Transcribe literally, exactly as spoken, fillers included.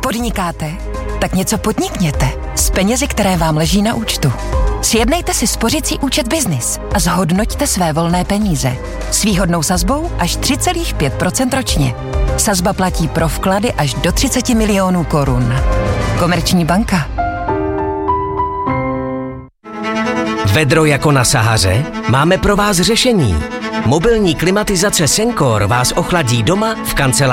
Podnikáte? Tak něco podnikněte s penězi, které vám leží na účtu. Sjednejte si spořicí účet Business a zhodnoťte své volné peníze. S výhodnou sazbou až tři celá pět procenta ročně. Sazba platí pro vklady až do třicet milionů korun. Komerční banka. Vedro jako na Sahaře? Máme pro vás řešení. Mobilní klimatizace Sencor vás ochladí doma, v kanceláři